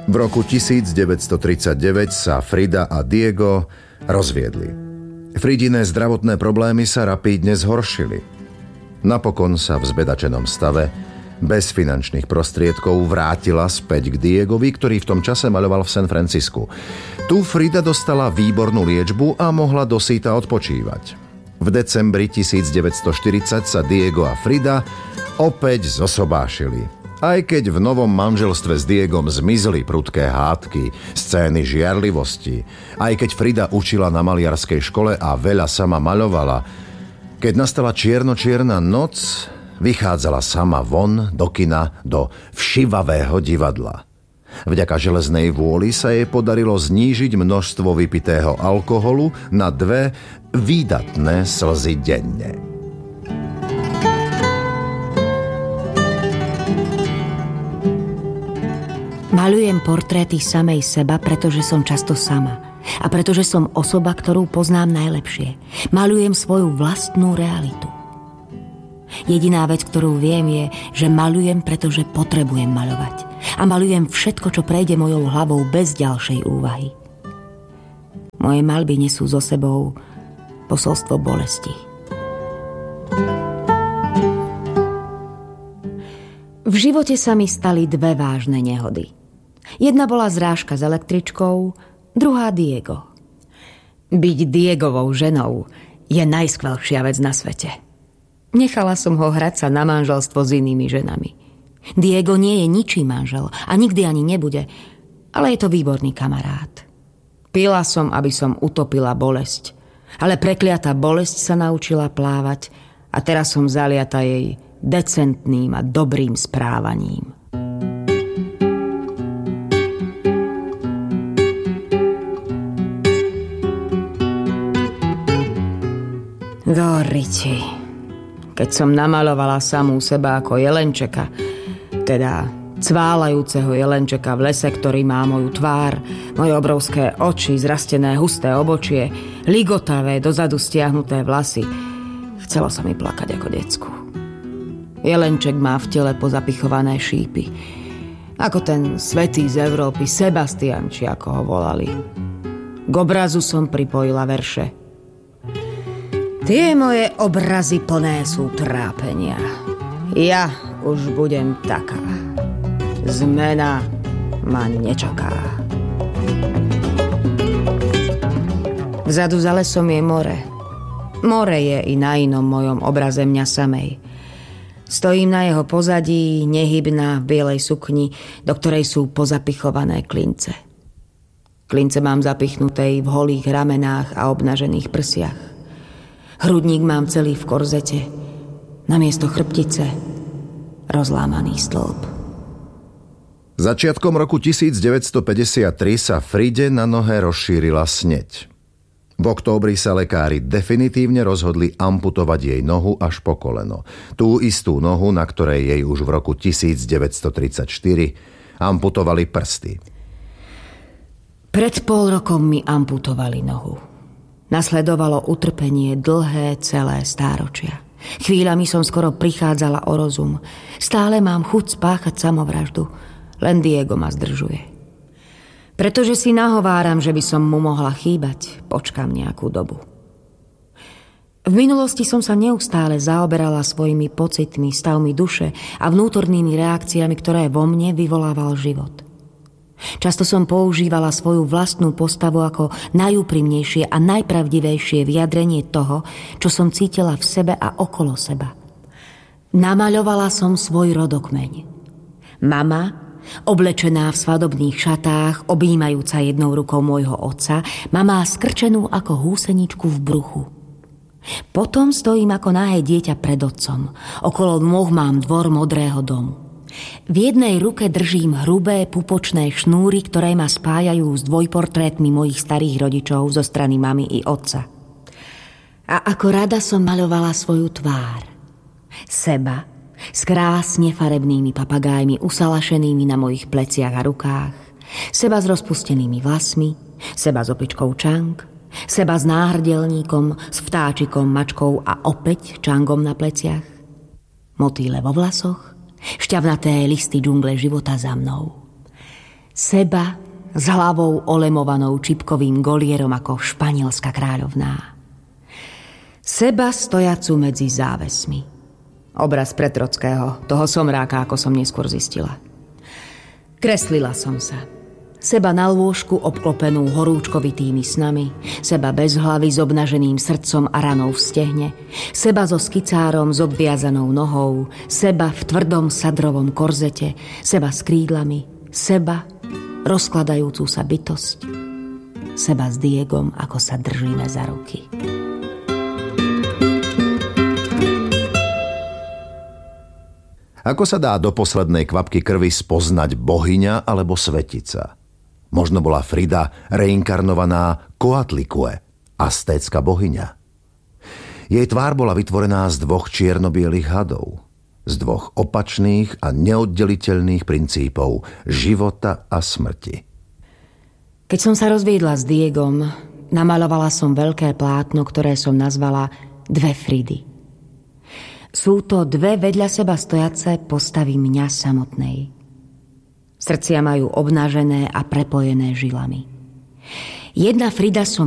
V roku 1939 sa Frida a Diego rozviedli. Fridine zdravotné problémy sa rapídne zhoršili. Napokon sa v zbedačenom stave bez finančných prostriedkov vrátila späť k Diegovi, ktorý v tom čase maľoval v San Francisku. Tu Frida dostala výbornú liečbu a mohla dosýta odpočívať. V decembri 1940 sa Diego a Frida opäť zosobášili. Aj keď v novom manželstve s Diegom zmizli prudké hádky, scény žiarlivosti, aj keď Frida učila na maliarskej škole a veľa sama maľovala, keď nastala čierno-čierna noc, vychádzala sama von do kina, do všivavého divadla. Vďaka železnej vôli sa jej podarilo znížiť množstvo vypitého alkoholu na 2 výdatné slzy denne. Maľujem portréty samej seba, pretože som často sama. A pretože som osoba, ktorú poznám najlepšie. Maľujem svoju vlastnú realitu. Jediná vec, ktorú viem, je, že maľujem, pretože potrebujem maľovať. A maľujem všetko, čo prejde mojou hlavou bez ďalšej úvahy. Moje maľby nesú so sebou posolstvo bolesti. V živote sa mi stali 2 vážne nehody. Jedna bola zrážka s električkou, druhá Diego. Byť Diegovou ženou je najskvelšia vec na svete. Nechala som ho hrať sa na manželstvo s inými ženami. Diego nie je ničí manžel a nikdy ani nebude, ale je to výborný kamarát. Pila som, aby som utopila bolesť, ale prekliatá bolesť sa naučila plávať a teraz som zaliata jej decentným a dobrým správaním. Doriči, keď som namaľovala samú seba ako jelenčeka, teda cválajúceho jelenčeka v lese, ktorý má moju tvár, moje obrovské oči, zrastené husté obočie, ligotavé, dozadu stiahnuté vlasy, chcelo sa mi plakať ako decku. Jelenček má v tele pozapichované šípy, ako ten svätý z Európy, Sebastian, či ako ho volali. K obrazu som pripojila verše. Tie moje obrazy plné sú trápenia. Ja už budem taká. Zmena ma nečaká. Vzadu za lesom je more. More je i na inom mojom obraze mňa samej. Stojím na jeho pozadí, nehybná v bielej sukni, do ktorej sú pozapichované klince. Klince mám zapichnuté v holých ramenách a obnažených prsiach. Hrudník mám celý v korzete, namiesto chrbtice rozlámaný stĺp. Začiatkom roku 1953 sa Fride na nohe rozšírila sneď. V októbri sa lekári definitívne rozhodli amputovať jej nohu až po koleno. Tú istú nohu, na ktorej jej už v roku 1934 amputovali prsty. Pred pol rokom mi amputovali nohu. Nasledovalo utrpenie dlhé celé stáročia. Chvíľami som skoro prichádzala o rozum. Stále mám chuť spáchať samovraždu. Len Diego ma zdržuje. Pretože si nahováram, že by som mu mohla chýbať, počkám nejakú dobu. V minulosti som sa neustále zaoberala svojimi pocitmi, stavmi duše a vnútornými reakciami, ktoré vo mne vyvolával život. Často som používala svoju vlastnú postavu ako najúprimnejšie a najpravdivejšie vyjadrenie toho, čo som cítila v sebe a okolo seba. Namaľovala som svoj rodokmeň. Mama, oblečená v svadobných šatách, objímajúca jednou rukou môjho otca, ma má skrčenú ako húseničku v bruchu. Potom stojím ako nahé dieťa pred otcom. Okolo nôh mám dvor modrého domu. V jednej ruke držím hrubé pupočné šnúry, ktoré ma spájajú s dvojportrétmi mojich starých rodičov zo strany mamy i otca. A ako rada som maľovala svoju tvár. Seba s krásne farebnými papagájmi usalašenými na mojich pleciach a rukách, seba s rozpustenými vlasmi, seba s opičkou Čang, seba s náhrdelníkom, s vtáčikom, mačkou a opäť Čangom na pleciach, motýle vo vlasoch, šťavnaté listy džungle života za mnou. Seba s hlavou olemovanou čipkovým golierom ako španielská kráľovná. Seba stojacu medzi závesmi. Obraz Pretrockého, toho somráka, ako som neskôr zistila. Kreslila som sa. Seba na lôžku obklopenú horúčkovitými snami, seba bez hlavy s obnaženým srdcom a ranou v stehne, seba so skicárom s obviazanou nohou, seba v tvrdom sadrovom korzete, seba s krídlami, seba rozkladajúcu sa bytosť, seba s Diegom, ako sa držíme za ruky. Ako sa dá do poslednej kvapky krvi spoznať bohyňa alebo svetica? Možno bola Frida reinkarnovaná Coatlicue, aztécka bohyňa. Jej tvár bola vytvorená z 2 čierno-bielých hadov, z 2 opačných a neoddeliteľných princípov života a smrti. Keď som sa rozviedla s Diegom, namalovala som veľké plátno, ktoré som nazvala 2 Fridy. Sú to 2 vedľa seba stojace postavy mňa samotnej. Srdcia majú obnažené a prepojené žilami. Jedna Frida som